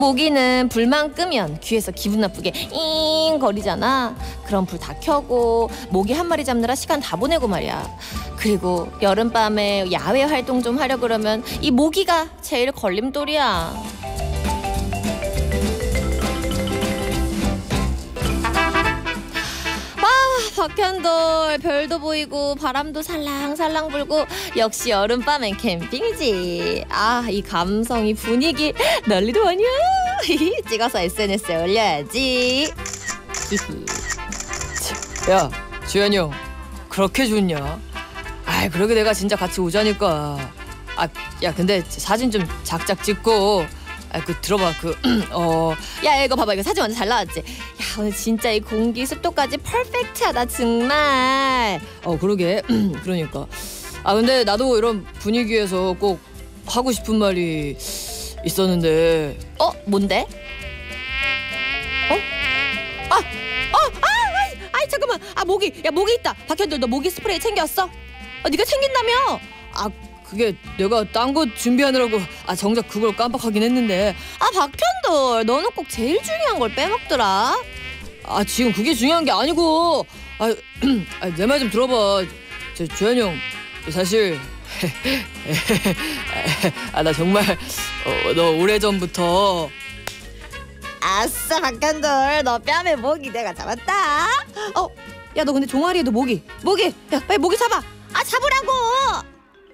모기는 불만 끄면 귀에서 기분 나쁘게 잉 거리잖아. 그럼 불 다 켜고 모기 한 마리 잡느라 시간 다 보내고 말이야. 그리고 여름밤에 야외 활동 좀 하려 그러면 이 모기가 제일 걸림돌이야. 박현돌, 별도 보이고 바람도 살랑살랑 불고 역시 여름밤엔 캠핑이지. 아, 이 감성, 이 분위기 난리도 아니야. 찍어서 SNS에 올려야지. 야, 주현이 형 그렇게 좋냐? 아이, 그러게 내가 진짜 같이 오자니까. 아, 야, 근데 사진 좀 작작 찍고. 아, 들어봐, 야, 이거 봐봐, 이거 사진 완전 잘 나왔지. 야, 오늘 진짜 이 공기 습도까지 퍼펙트하다 정말. 그러게. 그러니까. 아, 근데 나도 이런 분위기에서 꼭 하고 싶은 말이 있었는데. 뭔데? 아이, 잠깐만. 모기. 야, 모기 있다. 박현돌, 너 모기 스프레이 챙겼어? 네가 챙긴다며? 그게 내가 딴 거 준비하느라고 정작 그걸 깜빡하긴 했는데. 박현돌, 너는 꼭 제일 중요한 걸 빼먹더라. 지금 그게 중요한 게 아니고. 내 말 좀 들어봐. 조현이 형, 사실 나 정말 너 오래전부터. 아싸, 박현돌, 너 뺨에 모기 내가 잡았다. 야, 너 근데 종아리에도 모기. 야, 빨리 모기 잡아. 잡으라고.